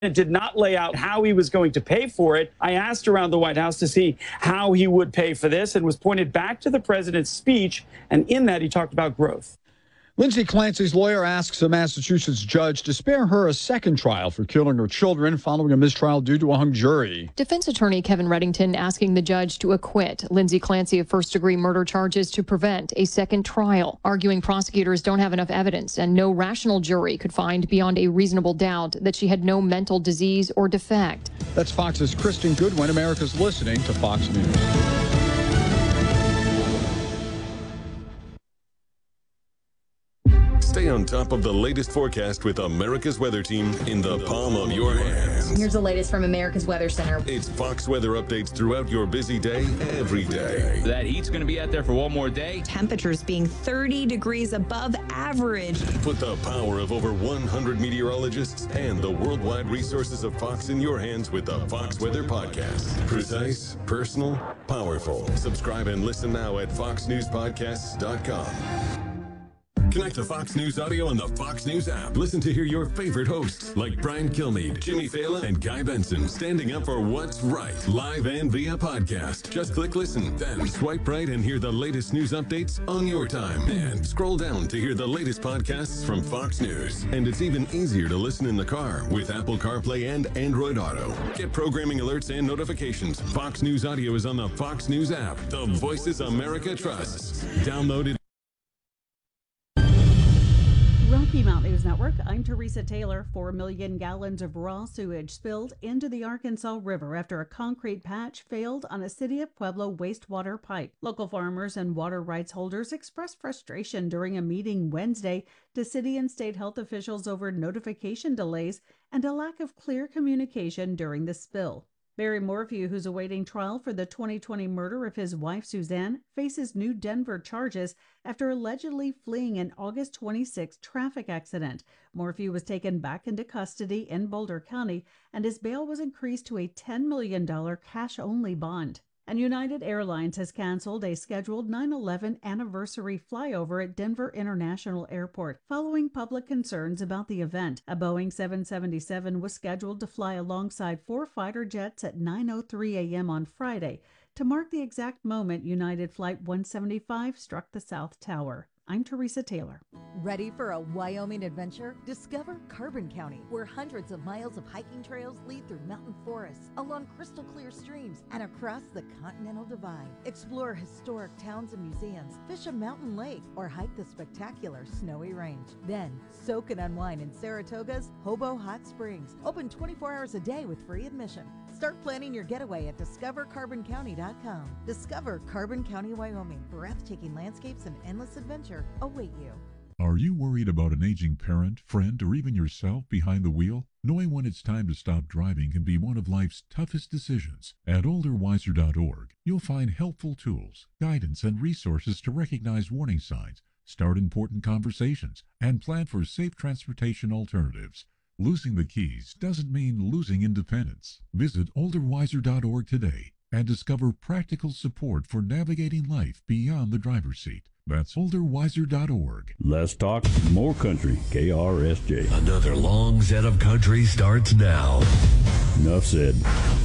It did not lay out how he was going to pay for it. I asked around the White House to see how he would pay for this and was pointed back to the president's speech. And in that, he talked about growth. Lindsay Clancy's lawyer asks a Massachusetts judge to spare her a second trial for killing her children following a mistrial due to a hung jury. Defense attorney Kevin Reddington asking the judge to acquit Lindsay Clancy of first-degree murder charges to prevent a second trial, arguing prosecutors don't have enough evidence and no rational jury could find beyond a reasonable doubt that she had no mental disease or defect. That's Fox's Kristen Goodwin. America's listening to Fox News. Stay on top of the latest forecast with America's Weather Team in the palm of your hands. Here's the latest from America's Weather Center. It's Fox weather updates throughout your busy day, every day. That heat's going to be out there for one more day. Temperatures being 30 degrees above average. Put the power of over 100 meteorologists and the worldwide resources of Fox in your hands with the Fox Weather Podcast. Precise, personal, powerful. Subscribe and listen now at foxnewspodcasts.com. Connect to Fox News Audio on the Fox News app. Listen to hear your favorite hosts like Brian Kilmeade, Jimmy Fallon, and Guy Benson standing up for what's right, live and via podcast. Just click listen, then swipe right and hear the latest news updates on your time. And scroll down to hear the latest podcasts from Fox News. And it's even easier to listen in the car with Apple CarPlay and Android Auto. Get programming alerts and notifications. Fox News Audio is on the Fox News app. The voices America trusts. Download it. Rocky Mountain News Network, I'm Teresa Taylor. 4 million gallons of raw sewage spilled into the Arkansas River after a concrete patch failed on a City of Pueblo wastewater pipe. Local farmers and water rights holders expressed frustration during a meeting Wednesday to city and state health officials over notification delays and a lack of clear communication during the spill. Barry Morphew, who's awaiting trial for the 2020 murder of his wife Suzanne, faces new Denver charges after allegedly fleeing an August 26 traffic accident. Morphew was taken back into custody in Boulder County, and his bail was increased to a $10 million cash-only bond. And United Airlines has canceled a scheduled 9/11 anniversary flyover at Denver International Airport following public concerns about the event. A Boeing 777 was scheduled to fly alongside 4 fighter jets at 9:03 a.m. on Friday to mark the exact moment United Flight 175 struck the South Tower. I'm Teresa Taylor. Ready for a Wyoming adventure? Discover Carbon County, where hundreds of miles of hiking trails lead through mountain forests, along crystal clear streams, and across the Continental Divide. Explore historic towns and museums, fish a mountain lake, or hike the spectacular Snowy Range. Then, soak and unwind in Saratoga's Hobo Hot Springs, open 24 hours a day with free admission. Start planning your getaway at discovercarboncounty.com. Discover Carbon County, Wyoming. Breathtaking landscapes and endless adventure await you. Are you worried about an aging parent, friend, or even yourself behind the wheel? Knowing when it's time to stop driving can be one of life's toughest decisions. At olderwiser.org, you'll find helpful tools, guidance, and resources to recognize warning signs, start important conversations, and plan for safe transportation alternatives. Losing the keys doesn't mean losing independence. Visit olderwiser.org today and discover practical support for navigating life beyond the driver's seat. That's olderwiser.org. Let's talk more country. KRSJ. Another long set of country starts now. Enough said.